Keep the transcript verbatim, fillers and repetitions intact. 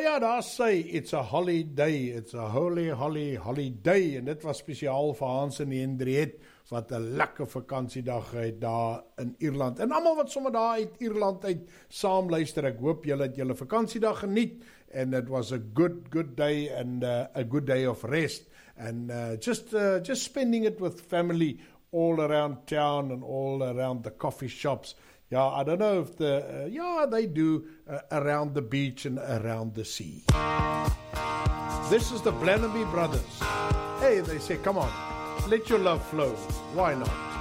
ja, daar sê, it's a holiday, it's a holy, holy, holiday, en dit was spesiaal vir Hans en Hendriet, wat 'n lekker vakansiedag het daar in Ierland, en almal wat sommer daar uit Ierland uit saam luister, ek hoop julle het julle vakansiedag geniet, and it was a good, good day, and uh, a good day of rest, and uh, just, uh, just spending it with family, all around town, and all around the coffee shops. Yeah, I don't know if the, uh, yeah, they do uh, around the beach and around the sea. This is the Blannaby Brothers. Hey, they say, come on, let your love flow. Why not?